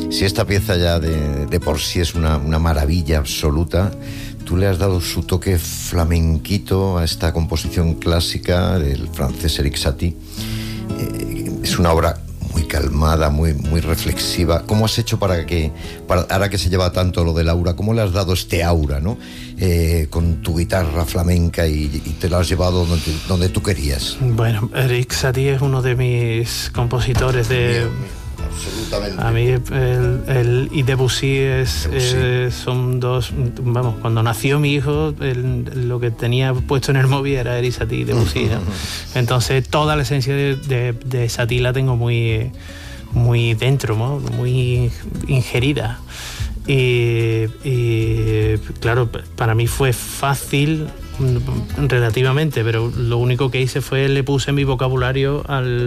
Si esta pieza ya de por sí es una maravilla absoluta, tú le has dado su toque flamenquito a esta composición clásica del francés Erik Satie. Es una obra muy calmada, muy reflexiva. ¿Cómo has hecho para ahora que se lleva tanto lo del aura, cómo le has dado este aura, ¿no? Con tu guitarra flamenca y te lo has llevado donde tú querías? Bueno, Erik Satie es uno de mis compositores de... Absolutamente. A mí él y Debussy son dos. Vamos, cuando nació mi hijo, lo que tenía puesto en el móvil era Erik Satie y Debussy, ¿no? Entonces toda la esencia de Satie la tengo muy dentro, ¿no? Muy ingerida. Y claro, para mí fue fácil relativamente, pero lo único que hice fue le puse mi vocabulario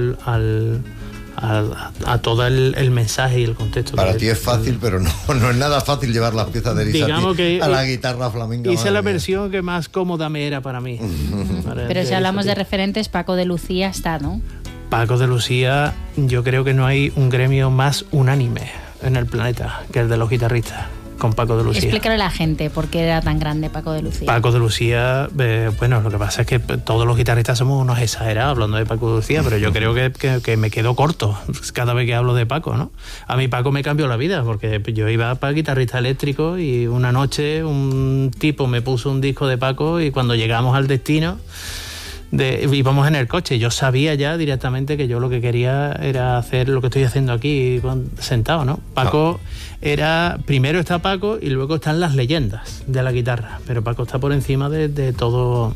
a todo el mensaje y el contexto. Para ti es fácil, pero no es nada fácil llevar las piezas de Erik Satie a la guitarra flamenca. Hice la versión que más cómoda me era para mí. Pero si hablamos de referentes, Paco de Lucía está, ¿no? Paco de Lucía, yo creo que no hay un gremio más unánime en el planeta que el de los guitarristas, con Paco de Lucía. Explícale a la gente por qué era tan grande Paco de Lucía. Paco de Lucía, bueno, lo que pasa es que todos los guitarristas somos unos exagerados hablando de Paco de Lucía, pero yo creo que me quedo corto cada vez que hablo de Paco, ¿no? A mí Paco me cambió la vida, porque yo iba para guitarrista eléctrico y una noche un tipo me puso un disco de Paco y cuando llegamos al destino íbamos en el coche. Yo sabía ya directamente que yo lo que quería era hacer lo que estoy haciendo aquí sentado, ¿no? Paco primero está Paco y luego están las leyendas de la guitarra, pero Paco está por encima de todo.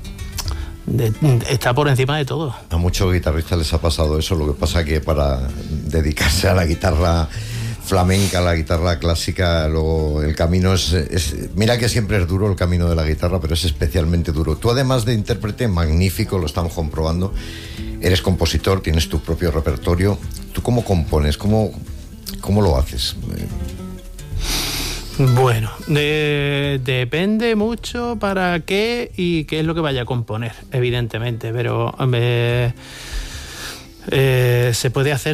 Está por encima de todo. A muchos guitarristas les ha pasado eso. Lo que pasa es que para dedicarse a la guitarra flamenca, la guitarra clásica, luego el camino es mira que siempre es duro el camino de la guitarra, pero es especialmente duro. Tú, además de intérprete, magnífico, lo estamos comprobando, eres compositor, tienes tu propio repertorio. ¿Tú cómo compones? ¿Cómo lo haces? Bueno, depende mucho para qué y qué es lo que vaya a componer, evidentemente, pero se puede hacer